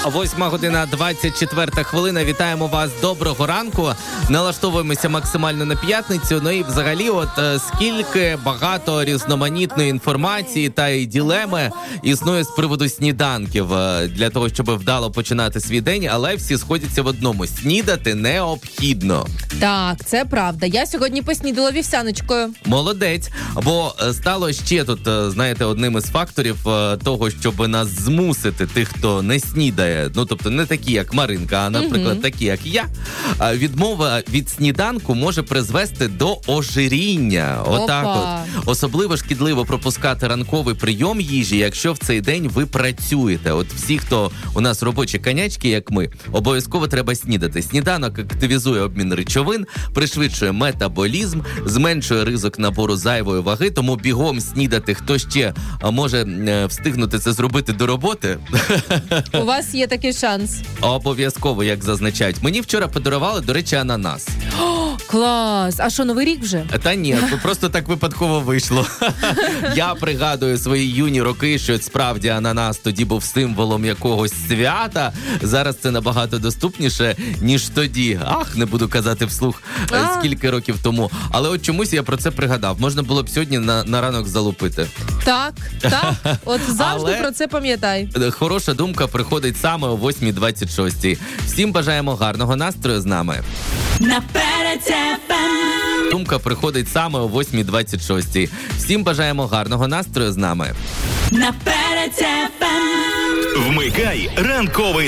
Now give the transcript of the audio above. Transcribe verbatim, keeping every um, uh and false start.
Восьма година, двадцять четверта хвилина. Вітаємо вас. Доброго ранку. Налаштовуємося максимально на п'ятницю. Ну і взагалі, от скільки багато різноманітної інформації та й ділеми існує з приводу сніданків для того, щоб вдало починати свій день, але всі сходяться в одному. Снідати необхідно. Так, це правда. Я сьогодні поснідала вівсяночкою. Молодець. Бо стало ще тут, знаєте, одним із факторів того, щоб нас змусити, тих, хто не снідає, ну, тобто не такі, як Маринка, а, наприклад, угу. такі, як я, відмова від сніданку може призвести до ожиріння. Отак от. Особливо шкідливо пропускати ранковий прийом їжі, якщо в цей день ви працюєте. От всі, хто у нас робочі конячки, як ми, обов'язково треба снідати. Сніданок активізує обмін речовин, пришвидшує метаболізм, зменшує ризик набору зайвої ваги, тому бігом снідати, хто ще може встигнути це зробити до роботи. У вас є такий шанс. Обов'язково, як зазначають. Мені вчора подарували, до речі, ананас. О, клас! А що, Новий рік вже? Та ні, просто так випадково вийшло. Я пригадую свої юні роки, що справді ананас тоді був символом якогось свята. Зараз це набагато доступніше, ніж тоді. Ах, не буду казати вслух, а. скільки років тому. Але от чомусь я про це пригадав. Можна було б сьогодні на, на ранок залупити. Так, так. От завжди Але про це пам'ятай. Хороша думка приходить саме о восьмій двадцять шостій. Всім бажаємо гарного настрою з нами. Наперед еф ем. Думка приходить саме о восьмій двадцять шостій. Всім бажаємо гарного настрою з нами. Наперед еф ем. Вмикай ранковий